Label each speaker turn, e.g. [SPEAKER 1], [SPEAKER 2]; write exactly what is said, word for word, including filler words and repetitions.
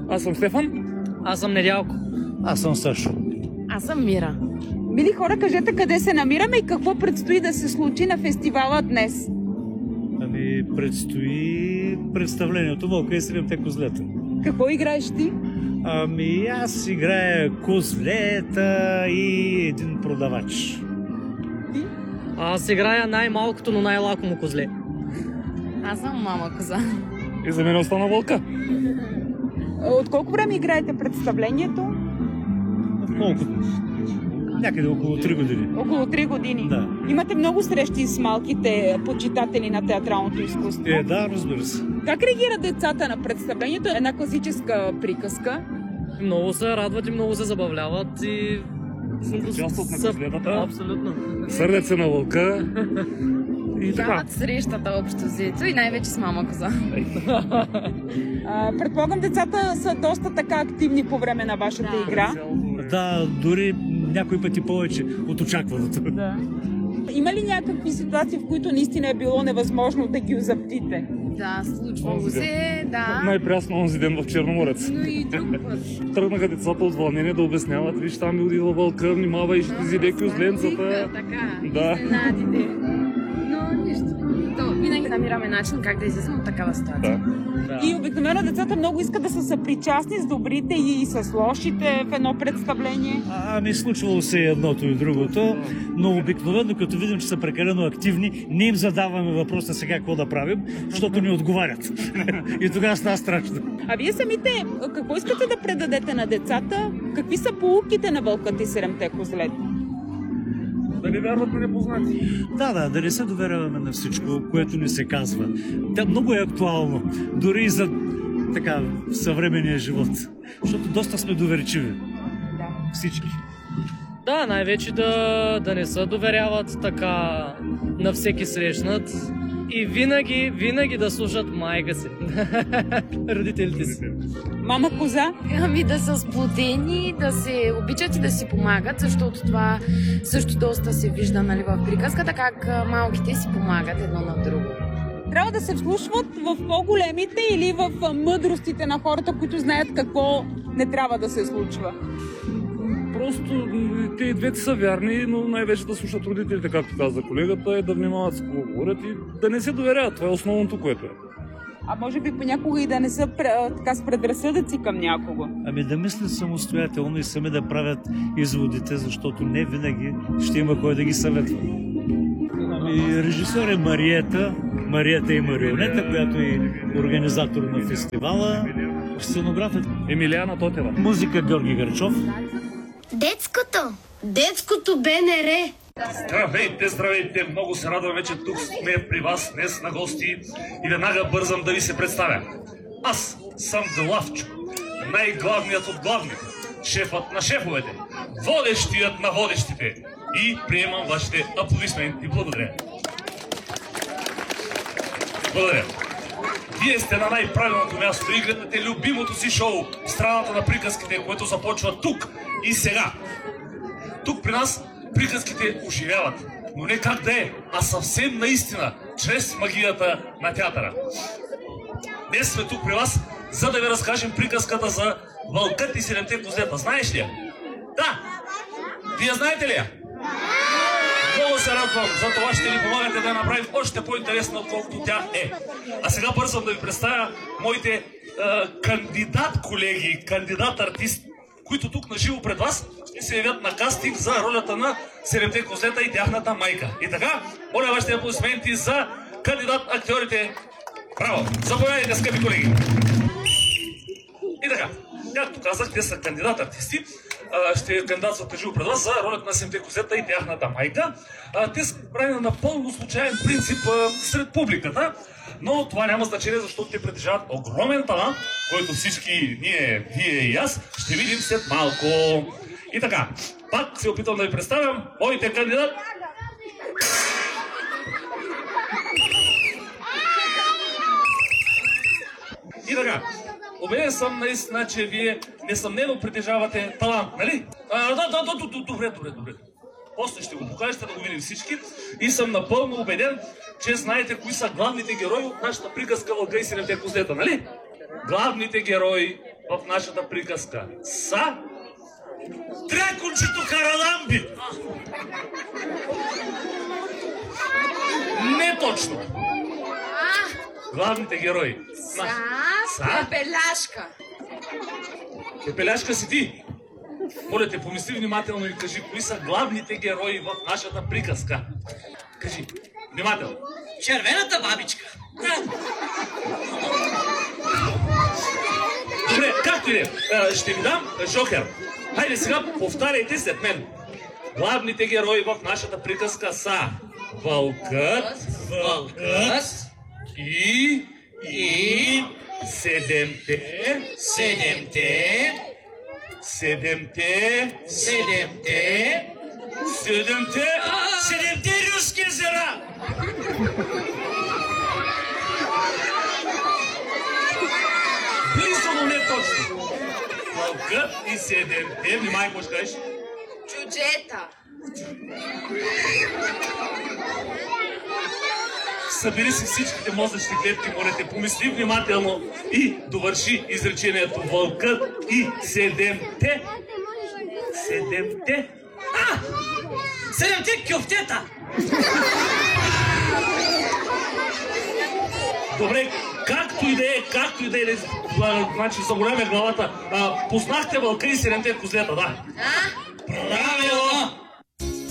[SPEAKER 1] Аз съм Стефан.
[SPEAKER 2] Аз съм Недялко.
[SPEAKER 3] Аз съм Сашо.
[SPEAKER 4] Аз съм Мира.
[SPEAKER 5] Мили хора, кажете къде се намираме и какво предстои да се случи на фестивала днес?
[SPEAKER 3] Ами, предстои представлението Вълка и седемте козлета.
[SPEAKER 5] Какво играеш ти?
[SPEAKER 3] Ами, аз играя козлета и един продавач.
[SPEAKER 5] Ти?
[SPEAKER 2] Аз играя най-малкото, но най-лакомо козле.
[SPEAKER 4] Аз съм мама коза.
[SPEAKER 1] И за мен остана Вълка.
[SPEAKER 5] От колко време играете представлението?
[SPEAKER 3] Колко? Някъде около три години.
[SPEAKER 5] Около три години.
[SPEAKER 3] Да.
[SPEAKER 5] Имате много срещи с малките почитатели на театралното изкуство.
[SPEAKER 3] Е, да, разбира се.
[SPEAKER 5] Как реагират децата на представлението? Една класическа приказка.
[SPEAKER 2] Много се радват и много се забавляват и...
[SPEAKER 1] Участват на
[SPEAKER 2] Са-
[SPEAKER 1] козлетата.
[SPEAKER 2] Абсолютно.
[SPEAKER 1] Сърдят се на Вълка. И така.
[SPEAKER 4] Дават срещата общо взето и най-вече с мама коза.
[SPEAKER 5] А, предполагам, децата са доста така активни по време на вашата
[SPEAKER 4] Да.
[SPEAKER 5] игра.
[SPEAKER 3] Да, дори някои пъти повече от очакваното.
[SPEAKER 5] Да. Има ли някакви ситуации, в които наистина е било невъзможно да ги озаптите?
[SPEAKER 4] Да, случвало
[SPEAKER 1] Онзи
[SPEAKER 4] се, да.
[SPEAKER 1] Най-прясно онзи ден в Черноморец.
[SPEAKER 4] Но и друг път.
[SPEAKER 1] Тръгнаха децата от вълнение да обясняват, виж, там ми отидва Вълка, внимава и ще изиде кюзленцата.
[SPEAKER 4] Така,
[SPEAKER 1] Да.
[SPEAKER 4] изненадите. Но нищо. То, винаги намираме начин как да излезем от такава ситуация.
[SPEAKER 1] Да.
[SPEAKER 5] И обикновено децата много искат да са съпричастни с добрите и с лошите в едно представление.
[SPEAKER 3] А, ами случвало се и едното и другото, но обикновено като видим, че са прекалено активни, не им задаваме въпроса сега какво да правим, защото ни отговарят. И тогава става страшно.
[SPEAKER 5] А вие самите, какво искате да предадете на децата? Какви са поуките на Вълката и седемте козлета?
[SPEAKER 1] Да не вярват на непознати.
[SPEAKER 3] Да, да, да не се доверяваме на всичко, което ни се казва. Да, много е актуално, дори и за така съвременния живот, защото доста сме доверчиви.
[SPEAKER 5] Да.
[SPEAKER 3] Всички.
[SPEAKER 2] Да, най-вече да, да не се доверяват така на всеки срещнат и винаги, винаги да слушат майка си, родителите си.
[SPEAKER 5] Мама коза?
[SPEAKER 4] Ами да са сплотени, да се обичат и да си помагат, защото това също доста се вижда, нали, в приказката, как а, малките си помагат едно на друго.
[SPEAKER 5] Трябва да се вслушват в по-големите или в а, мъдростите на хората, които знаят какво не трябва да се случва.
[SPEAKER 1] Просто те и двете са вярни, но най-вече да слушат родителите, както каза колегата, и да внимават с какво говорят и да не се доверяват. Това е основното, което е.
[SPEAKER 5] А може би понякога и да не са пр- така с предразсъдъци към някого.
[SPEAKER 3] Ами да мислят самостоятелно и сами да правят изводите, защото не винаги ще има кой да ги съветва. Ами режисьор е Мариета, Мариета и Марионета, която е организатор на фестивала, сценографът
[SPEAKER 1] Емилиана Тотева.
[SPEAKER 3] музика Георги Гърчов.
[SPEAKER 6] Детското! Детското БНР!
[SPEAKER 7] Здравейте, здравейте! Много се радвам вече тук сме при вас днес на гости и веднага бързам да ви се представя. Аз съм Главчо, най-главният от главните, шефът на шефовете, водещият на водещите и приемам вашите аплодисменти. Благодаря. Благодаря. Вие сте на най-правилното място и гледате любимото си шоу в страната на приказките, което започва тук и сега. Тук при нас приказките оживяват, но не как да е, а съвсем наистина, чрез магията на театъра. Днес сме тук при вас, за да ви разкажем приказката за Вълкът и седемте козлета. Знаеш ли я? Да! Вие знаете ли я? Много се радвам, за това ще ни помагате да я направим още по-интересна, отколкото тя е. А сега бързам да ви представя моите е, кандидат колеги, кандидат артист, които тук на живо пред вас ще се явят на кастинг за ролята на седемте козлета и тяхната майка. И така, моля вашите аплодисменти за кандидат актьорите. Браво! Заповядайте, скъпи колеги! И така, както казах, те са кандидат артисти. Ще кандидатстват на живо пред вас за ролята на седемте козлета и тяхната майка. Те са правени на напълно случайен принцип сред публиката, но това няма значение, защото те притежават огромен талант, който всички ние, вие и аз ще видим след малко. И така, пак се опитвам да ви представям моите кандидати. И така, убеден съм наистина, че вие несъмнено притежавате талант, нали? А, да, да, да, да, добре, добре, добре. После ще го покажете да го видим всички. И съм напълно убеден, че знаете кои са главните герои от нашата приказка Вълка и седемте козлета, нали? Главните герои в нашата приказка са дракончето Хараламби. Не точно. Главните герои.
[SPEAKER 4] Са,
[SPEAKER 7] Са?
[SPEAKER 4] пепеляшка.
[SPEAKER 7] Пепеляшка си ти. Моля те, помисли внимателно и кажи, кои са главните герои в нашата приказка. Кажи, внимателно.
[SPEAKER 8] Червената бабичка.
[SPEAKER 7] Добре, както и да е, ще ви дам жокер. Хайде сега, повтаряйте след мен. Главните герои в нашата приказка са Вълкът,
[SPEAKER 8] Вълкът
[SPEAKER 7] и,
[SPEAKER 8] и
[SPEAKER 7] седемте,
[SPEAKER 8] седемте,
[SPEAKER 7] седемте,
[SPEAKER 8] седемте,
[SPEAKER 7] седемте,
[SPEAKER 8] седемте руски езера.
[SPEAKER 7] Близо, но не точно. Вълкът и седемте, внимай, какво ще кажеш?
[SPEAKER 4] Чуджета.
[SPEAKER 7] Събери си всичките мозъчни клетки, моля те, помисли внимателно и довърши изречението Вълкът и седемте. Седемте.
[SPEAKER 8] А! Седемте кюфтета.
[SPEAKER 7] Добре, както и да е, както и да е, значи заболяме главата. А, познахте Вълка и седемте козлета, да.
[SPEAKER 4] А?